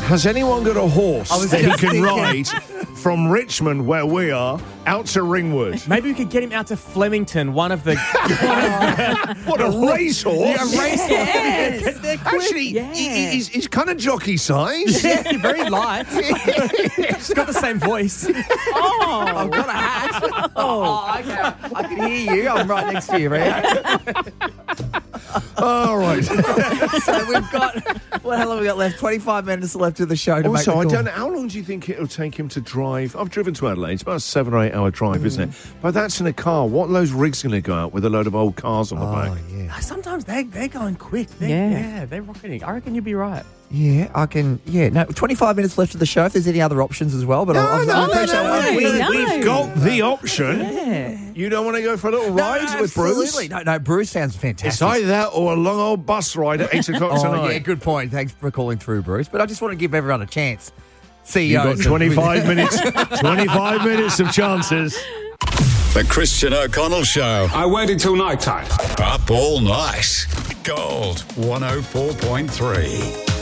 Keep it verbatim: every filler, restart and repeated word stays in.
Has anyone got a horse I was that he just can thinking. ride from Richmond, where we are, out to Ringwood? Maybe we could get him out to Flemington, one of the... What, a racehorse? Yeah, a racehorse. Yes. They're quick. Actually, Yeah. he- he's, he's kind of jockey size. Yeah, you're very light. He's got the same voice. Oh, I've got a hat. Oh, okay. I can hear you. I'm right next to you, right? All right. So we've got, what hell have we got left? twenty-five minutes left of the show to Also, make I the call. don't know, how long do you think it'll take him to drive? I've driven to Adelaide. It's about a seven or eight hour drive, Mm. isn't it? But that's in a car. What are those rigs going to go out with a load of old cars on the Oh, back? yeah. Sometimes they, they're going quick. They're, Yeah. yeah. they're rocketing. I reckon you'd be right. Yeah, I can. Yeah, no, twenty-five minutes left of the show. If there's any other options as well, but I'll, no, I'll no, appreciate no, one. no, We we, know. We've got the option. yeah. You don't want to go for a little No, ride with Bruce? absolutely. No, no, Bruce sounds fantastic. It's either that or a long old bus ride at eight o'clock Oh, tonight. yeah, good point. Thanks for calling through, Bruce. But I just want to give everyone a chance. C E You've Os. got twenty-five minutes. twenty-five minutes of chances. The Christian O'Connell Show. I waited till night time. Up all night. Gold one oh four point three.